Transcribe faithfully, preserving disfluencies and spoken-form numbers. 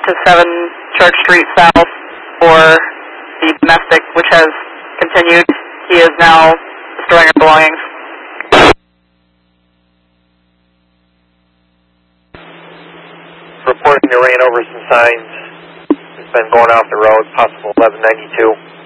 to seven Church Street South for the domestic, which has continued. He is now destroying our belongings. Reporting to rain over some signs. It's been going off the road, possible eleven ninety-two.